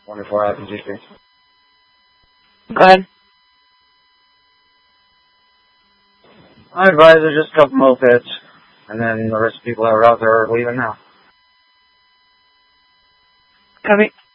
24 hours in GP. Go ahead. I advise there's just a couple more pits, and then the rest of the people that are out there are leaving now. Copy.